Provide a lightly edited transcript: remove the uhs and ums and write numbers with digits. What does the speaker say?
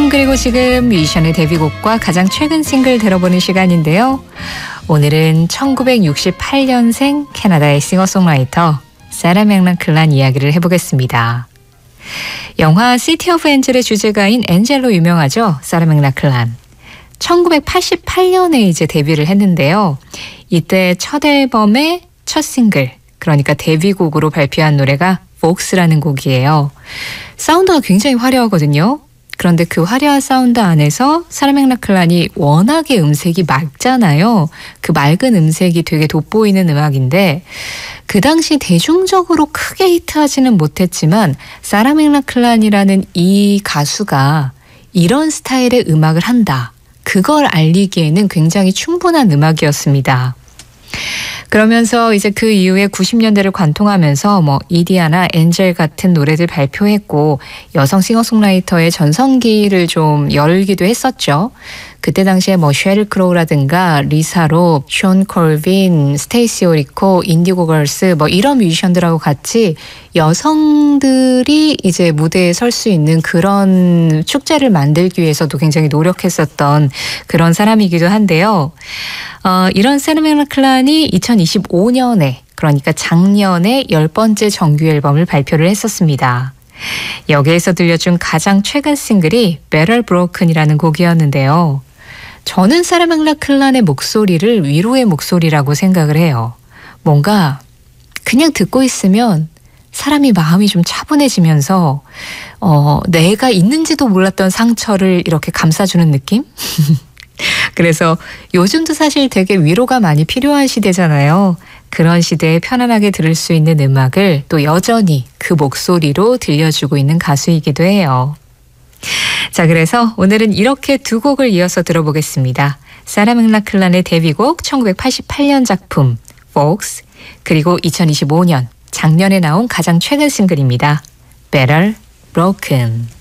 그리고 지금 뮤지션의 데뷔곡과 가장 최근 싱글 들어보는 시간인데요. 오늘은 1968년생 캐나다의 싱어송라이터 사라 맥락클란 이야기를 해보겠습니다. 영화 시티 오브 엔젤의 주제가인 엔젤로 유명하죠. 사라 맥락클란. 1988년에 이제 데뷔를 했는데요. 이때 첫 앨범의 첫 싱글, 그러니까 데뷔곡으로 발표한 노래가 Folks라는 곡이에요. 사운드가 굉장히 화려하거든요. 그런데 그 화려한 사운드 안에서 사라 맥락클란이 워낙에 음색이 맑잖아요. 그 맑은 음색이 되게 돋보이는 음악인데 그 당시 대중적으로 크게 히트하지는 못했지만 사라 맥락클란이라는 이 가수가 이런 스타일의 음악을 한다. 그걸 알리기에는 굉장히 충분한 음악이었습니다. 그러면서 이제 그 이후에 90년대를 관통하면서 이디아나 엔젤 같은 노래들 발표했고 여성 싱어송라이터의 전성기를 좀 열기도 했었죠. 그때 당시에 셰릴 크로우라든가 리사 롭, 숀 콜빈, 스테이시 오리코, 인디고 걸스 이런 뮤지션들하고 같이 여성들이 이제 무대에 설 수 있는 그런 축제를 만들기 위해서도 굉장히 노력했었던 그런 사람이기도 한데요. 이런 사라 맥락클란이 2025년에 그러니까 작년에 10번째 정규 앨범을 발표를 했었습니다. 여기에서 들려준 가장 최근 싱글이 Better Broken이라는 곡이었는데요. 저는 사라 맥락클란의 목소리를 위로의 목소리라고 생각을 해요. 뭔가 그냥 듣고 있으면 사람이 마음이 좀 차분해지면서 내가 있는지도 몰랐던 상처를 이렇게 감싸주는 느낌? 그래서 요즘도 사실 되게 위로가 많이 필요한 시대잖아요. 그런 시대에 편안하게 들을 수 있는 음악을 또 여전히 그 목소리로 들려주고 있는 가수이기도 해요. 자, 그래서 오늘은 이렇게 두 곡을 이어서 들어보겠습니다. 사라 맥락클란의 데뷔곡 1988년 작품 Folks, 그리고 2025년 작년에 나온 가장 최근 싱글입니다. Better Broken.